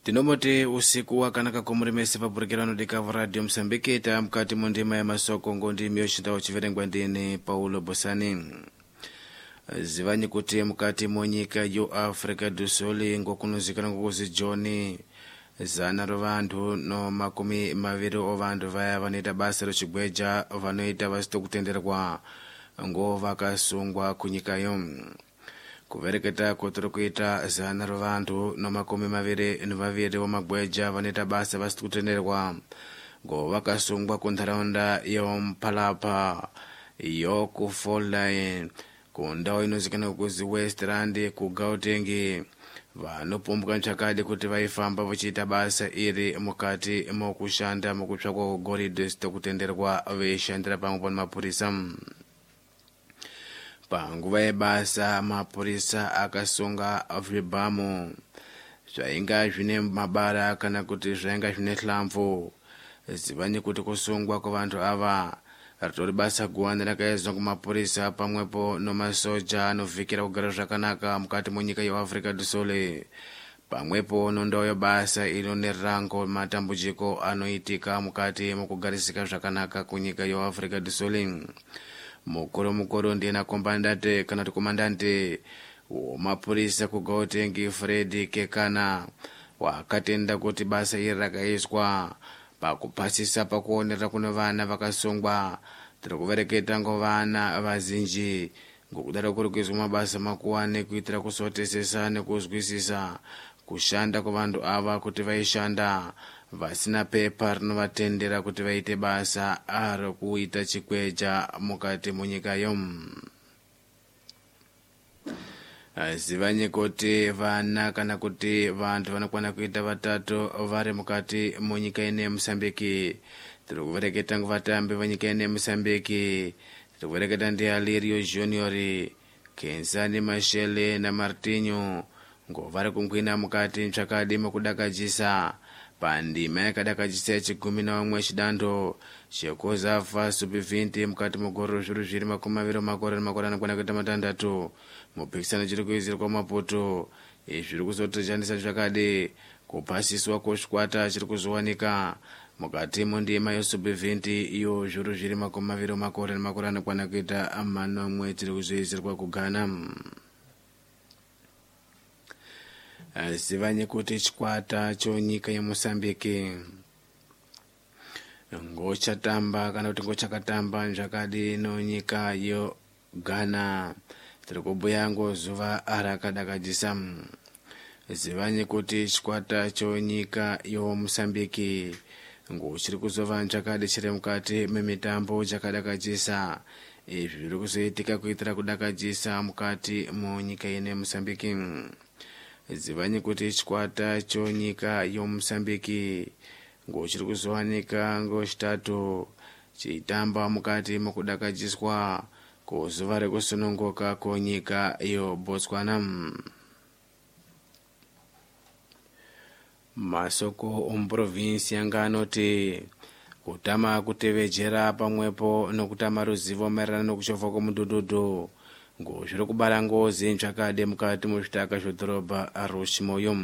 Tinomote usiku wakanaka kumuremese paburikirano dikava radio Msambiki ta mkati mundima ya masoko ngondi miyoshinda uchiverengwa ndine Paulo Bosani. Zivanyi kuti mkati monyika yo Africa do Sul ngokunuzikana ngokuzi John zana rovantu no makumi maviri ovantu vaya vanoita basa rechigweja vanoita vasito kutenderwa ngo vakasungwa kunyikayo. Kuvereketa kutiri kuita zana rovantu no makumi maviri vamagweja vanoita basa vasito kutenderwa ngo vakasungwa kuntaraunda yo Mpalapa yo kufola kundau inozikana kuzi Westland ku Gauteng vanopumbuka nchakadi kuti vaifamba vachiita basa iri mukati mokushanda mukutsvakwa gold sitokutenderwa veishandira pamwe pano mapurisa. Panguva yebasa mapurisa akasunga zvibhamu zvainga zvine mabara kana kuti zvainga zvine hlamvu. Zivanyi kuti kusungwa kwavantu ava ritori basa guwani rakaizwa kumapurisa pamwepo nomasoja anovhikira kugara zvakanaka mukati monyika yeAfrica do Sul pamwepo nondau yebasa inonerango matambudziko anoitika mukati mokugarisika zvakanaka kunyika yeAfrica do Sul. Mukuru ndina komandante kana kuti komandante womapurisa ku Gauteng Fred Kekana wakatenda kuti basa iri rakaizwa pakupasisa pakuonera kuno vana vakasungwa tiri kuvereketa ngovana vazinji ngokudaro kuri kuizwa mabasa makuwane kuitira kusotesesa nekuzwisisa kushanda kwavantu ava kuti vaishanda vasina pepa rinovatendera kuti vaite basa ari kuita chikweja mukati munyika yomu. Zivanyi kuti vana kana kuti vantu vanokwana kuita vatatu vari mukati munyika ine Msambiki. Tiri kuvereketa ngvatambi vanyika ine Msambiki. Tiri kuvereketa ndi Alirio Junior, Kenzani Mashele na Martinho ngo vari kungwina mukati nchakadi mukudakadzisa pandima yakadakadzisa yechigumi naumwe chidando chekuzafa sub-20 mukati mugoro zviri makumi maviri makore anokwana kuita matandatu mupikisano chiri kuizirwa Maputo. Zviri kuzotoshandisa zvakadi kupasiswa kwezvikwata chiri kuzowanika mukati mundima yesub-20 iyo zviri makumi maviri makore anokwana kuita manomwe chiri kuzoizirwa kuGhana. Zivanyi kuti chikwata chonyika yeMosambiki ngochatamba kana kuti ngochakatamba zvakadi nonyika yo Ghana. Tiri kubhuya ngozuva rakadakadzisa. Zivanyi kuti chikwata chonyika yeMosambiki ngochiri kuzova nchakadi chiri mukati memitambo chakadakadzisa. Izvi zviri kuzoitika kuitira kudakadzisa mukati monyika ine Mosambiki. Zivanyi kuti chikwata chonyika yeMosambiki ngochiri kuzowanika ngochitatu chitamba mukati mokudakadziswa kuzuva rekusununguka konyika yeBotswana. Masoko omprovinsi yanga anoti kutama kutevedzera pamwepo nokutama ruzivo maererano nokuchovha kwomudhudhudhu ngo zviri kubara ngozi nchakade mukati muzvitaka zvedhorobha Arushimoyo.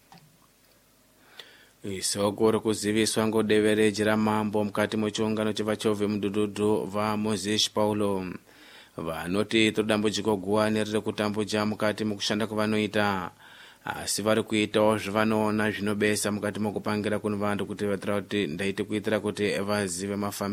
Isoko rikuziviswa ngodevereji ramambo mukati muchiungano chevachovhe mudhudhudhu vaMoses Paulo vanoti todambudziko guwani riri kutambudza mukati mukushanda kwavanoita asi vari kuitawo zvavanoona zvinobesa mukati mokupangira kuno vantu kuti vatira kuti ndaite kuitira kuti vazive mafambiro